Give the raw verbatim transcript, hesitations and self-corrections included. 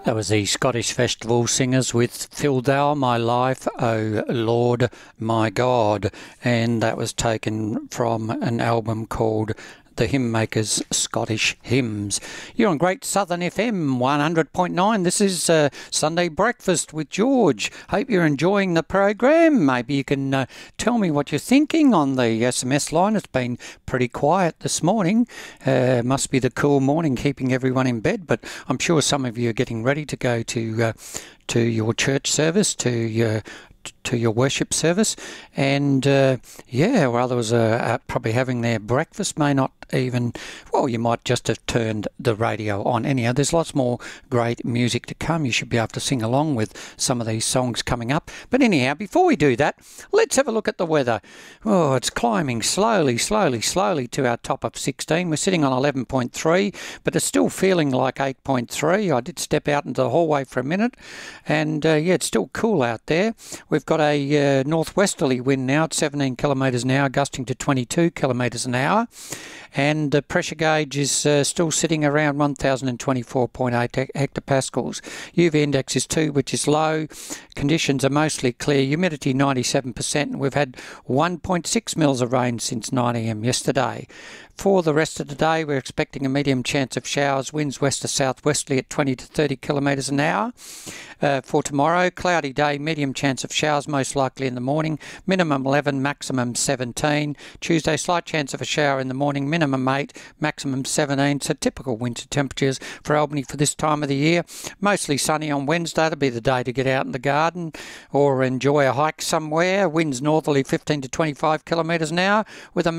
That was the Scottish Festival Singers with Fill Thou My Life, O Lord My God. And that was taken from an album called The Hymn Makers Scottish Hymns. You're on Great Southern F M one hundred point nine. This is uh, Sunday Breakfast with George. Hope you're enjoying the program. Maybe you can uh, tell me what you're thinking on the S M S line. It's been pretty quiet this morning. Uh, must be the cool morning keeping everyone in bed, but I'm sure some of you are getting ready to go to uh, to your church service, to your to your worship service, and uh, yeah, or others are, are probably having their breakfast, may not even, well, you might just have turned the radio on. Anyhow, there's lots more great music to come. You should be able to sing along with some of these songs coming up. But anyhow, before we do that, let's have a look at the weather. Oh, it's climbing slowly, slowly, slowly to our top of sixteen. We're sitting on eleven point three, but it's still feeling like eight point three. I did step out into the hallway for a minute, and uh, yeah, it's still cool out there. We've got a uh, northwesterly wind now at seventeen kilometres an hour, gusting to twenty-two kilometres an hour. And the pressure gauge is uh, still sitting around one thousand twenty-four point eight hectopascals. U V index is two, which is low. Conditions are mostly clear. Humidity ninety-seven percent. And we've had one point six mils of rain since nine a m yesterday. For the rest of the day, we're expecting a medium chance of showers, winds west to southwesterly at twenty to thirty kilometres an hour. Uh, for tomorrow, cloudy day, medium chance of showers, most likely in the morning, minimum eleven, maximum seventeen. Tuesday, slight chance of a shower in the morning, minimum eight, maximum seventeen. So typical winter temperatures for Albany for this time of the year. Mostly sunny on Wednesday. That'll be the day to get out in the garden or enjoy a hike somewhere. Winds northerly fifteen to twenty-five kilometres an hour with a